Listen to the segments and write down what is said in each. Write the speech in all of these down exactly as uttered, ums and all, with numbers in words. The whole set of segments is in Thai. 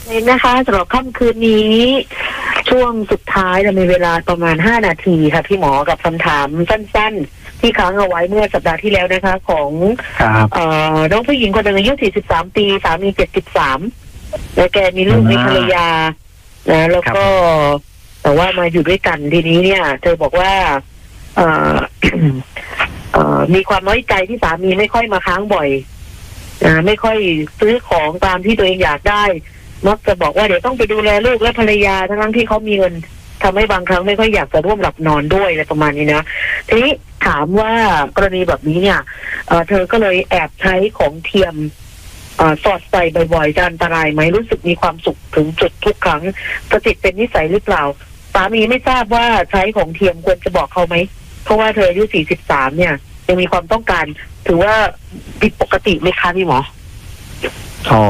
เลยนะคะสำหรับค่ำคืนนี้ช่วงสุดท้ายเรามีเวลาประมาณห้านาทีค่ะพี่หมอกับคำถามสั้นๆที่ค้างเอาไว้เมื่อสัปดาห์ที่แล้วนะคะของเอ่อน้องผู้หญิงคนหนึ่งอายุสี่สิบสามปีสามีเจ็ดสิบสามแล้วแกมีลูกมีภรรยานะแล้วก็แต่ว่ามาอยู่ด้วยกันทีนี้เนี่ยเธอบอกว่าเอ่อ เอ่อมีความน้อยใจที่สามีไม่ค่อยมาค้างบ่อยอ่าไม่ค่อยซื้อของตามที่ตัวเองอยากได้มักจะบอกว่าเดี๋ยวต้องไปดูแลลูกและภรรยาทั้งที่เขามีเงินทำให้บางครั้งไม่ค่อยอยากจะร่วมหลับนอนด้วยอะไรประมาณนี้นะทีนี้ถามว่ากรณีแบบนี้เนี่ยเอ่อเธอก็เลยแอบใช้ของเทียมเอ่อสอดใส่บ่อยๆจะอันตรายไหมรู้สึกมีความสุขถึงจุดทุกครั้งจะติดเป็นนิสัยหรือเปล่าสามีไม่ทราบว่าใช้ของเทียมควรจะบอกเขาไหมเพราะว่าเธออายุสี่สิบสามเนี่ยยังมีความต้องการถือว่าผิดปกติไหมคะพี่หมออ๋อ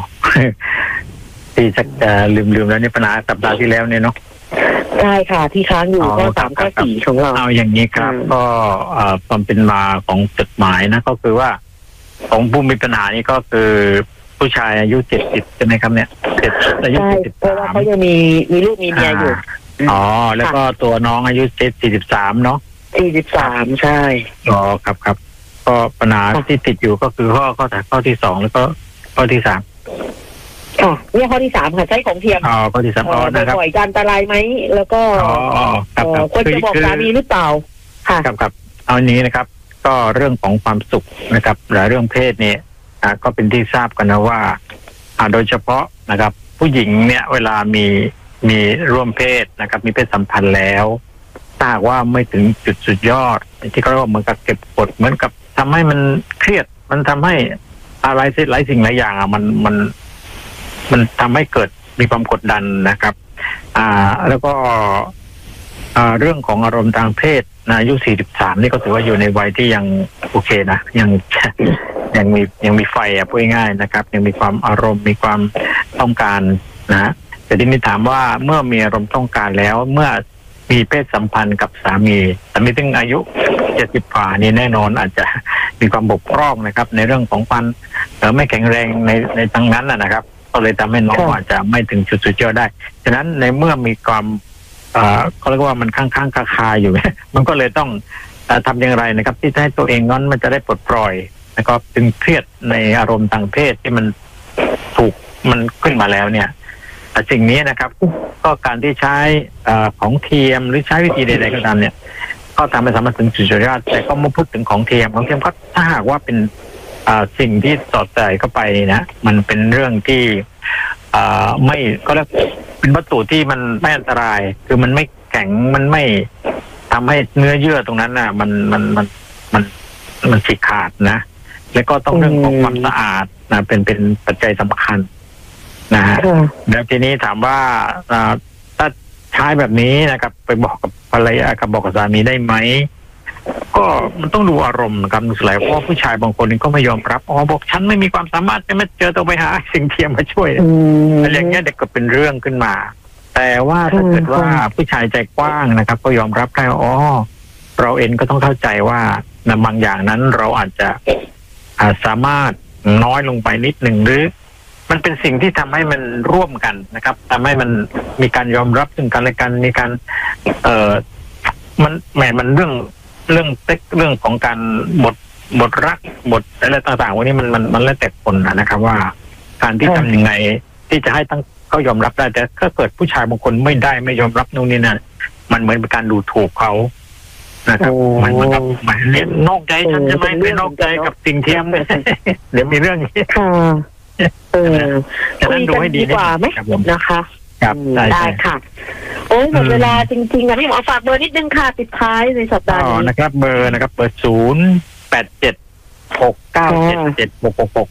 ที่จะจะลืมๆแล้วนี่ปัญหาสัปดาห์ที่แล้วเนี่ยเนาะใช่ค่ะที่ค้างอยู่ก็สามก็สี่ของเราเอาอย่างนี้ครับก็ความเป็นมาของจดหมายนะก็คือว่าของผู้มีปัญหานี้ก็คือผู้ชายอายุเจ็ดสิบใช่ไหมครับเนี่ยเจ็ดอายุเจ็ดสิบสามเพราะว่าเขายังมีมีลูกมีเมียอยู่อ๋อแล้วก็ตัวน้องอายุเจ็ดสี่สิบสามเนาะสี่สิบสามใช่อ๋อครับครับก็ปัญหาที่ติดอยู่ก็คือข้อข้อข้อที่สองแล้วก็ข้อที่สามค่ะนี่ข้อที่สามค่ะใช้ของเทียมอ๋อข้อที่สามอ๋อนะครับบ่อยๆอันตรายไหมแล้วก็อ๋อครับครับควรจะบอกสามีหรือเปล่าค่ะครับครับเอานี้นะครับก็เรื่องของความสุขนะครับหรือเรื่องเพศเนี่ยอ่าก็เป็นที่ทราบกันนะว่าอ่าโดยเฉพาะนะครับผู้หญิงเนี่ยเวลามีมีร่วมเพศนะครับมีเพศสัมพันธ์แล้วถ้าหากว่าไม่ถึงจุดสุดยอดที่เขาเรียกว่าเหมือนกับเก็บกดเหมือนกับทำให้มันเครียดมันทำให้อะไรสิ่งหลายสิ่งหลายอย่างอ่ะมันมันมันทำให้เกิดมีความกดดันนะครับอ่าแล้วก็อ่าเรื่องของอารมณ์ทางเพศนะอายุสี่สิบสามนี่ก็ถือว่าอยู่ในวัยที่ยังโอเคนะยังยังมียังมีไฟอ่ะพูดง่ายๆนะครับยังมีความอารมณ์มีความต้องการนะแต่ทีนี้ถามว่าเมื่อมีอารมณ์ต้องการแล้วเมื่อมีเพศสัมพันธ์กับสามีสามีถึงอายุเจ็ดสิบกว่านี่แน่นอนอาจจะมีความบกพร่องนะครับในเรื่องของความไม่แข็งแรงในในทางนั้นนะครับก็เลยทำให้น้องอาจจะไม่ถึงจุดสุดยอดได้ฉะนั้นในเมื่อมีความอ่าเขาเรียกว่ามันค้างๆคาๆอยู่ มันก็เลยต้องทำอย่างไรนะครับที่จะให้ตัวเองนั้นมันจะได้ปลดปล่อยนะครับจึงเครียดในอารมณ์ทางเพศที่มันถูกมันขึ้นมาแล้วเนี่ยสิ่งนี้นะครับก็การที่ใช้ของเทียมหรือใช้วิธีใดๆก็ตามเนี่ยก็ทำให้สามารถถึงจุดสุดยอดแต่ก็มาพูดถึงของเทียมของเทียมก็ถ้าหากว่าเป็นสิ่งที่สอดใส่เข้าไปนะมันเป็นเรื่องที่ไม่ก็เรียกเป็นวัตถุที่มันไม่อันตรายคือมันไม่แข็งมันไม่ทำให้เนื้อเยื่อตรงนั้นน่ะมันมันมันมันมันฉีกขาดนะแล้วก็ต้องเรื่องของความสะอาดนะเป็นเป็นปัจจัยสำคัญนะฮะแล้วทีนี้ถามว่าถ้าใช้แบบนี้นะครับไปบอกกับภรรยากับบอกกับสามีได้ไหมก็มันต้องดูอารมณ์นะครับหลายเพราะผู้ชายบางคนก็ไม่ยอมรับอ๋อบอกฉันไม่มีความสามารถจะไม่เจอต้องไปหาสิ่งเทียมมาช่วยอะไรอย่างเงี้ยเด็กก็เป็นเรื่องขึ้นมาแต่ว่าถ้าเกิดว่าผู้ชายใจกว้างนะครับก็ยอมรับได้อ๋อเราเองก็ต้องเข้าใจว่าในบางอย่างนั้นเราอาจจะสามารถน้อยลงไปนิดหนึ่งหรือมันเป็นสิ่งที่ทำให้มันร่วมกันนะครับทำให้มันมีการยอมรับซึ่งกันและกันมีการเอ่อมันแหมมันเรื่องเรื่องเต็กเรื่องของการบทบทรักบทอะไรต่างๆวันนี้มันมันมันแล้วแต่คนนะครับว่าการที่ทำยังไงที่จะให้ตั้งเขายอมรับได้แต่ถ้าเกิดผู้ชายบางคนไม่ได้ไม่ยอมรับนู่นนี่นั่นมันเหมือนเป็นการดูถูกเขานะครับมันเหมือนกับมันเล่นนอกใจฉันใช่ไหมไปนอกใจกับสิ่งเทียมเดี๋ยวมีเรื่องนี้เออคุยกันดีกว่าไหมนะคะได้ค่ะโอ้หมดเวลาจริงๆค่ะพี่หมอฝากเบอร์นิดนึงค่ะปิดท้ายในสัปดาห์นี้นะครับเบอร์นะครับเบอร์ศูนย์แปดเจ็ดหกเก้าเจ็ดเจ็ดหกหกหก